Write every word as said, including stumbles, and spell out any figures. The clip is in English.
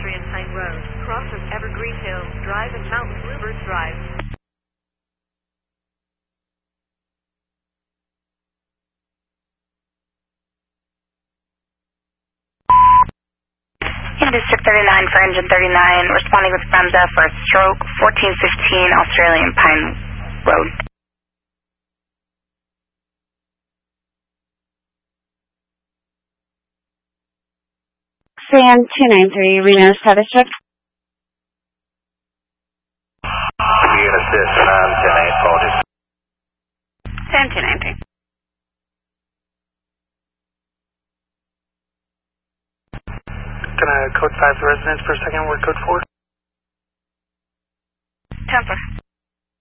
Austrian Pine Road, crosses Evergreen Hills Drive and Mountain Bluebird Drive. In District thirty-nine for Engine thirty-nine, responding with Fremza for a stroke, fourteen fifteen Australian Pine Road. Sam two nine three, Reno Status Check. Unit six, nine ten eight, apologies. Sam two nine three. Can I code five the residence for a second, word code four? ten four.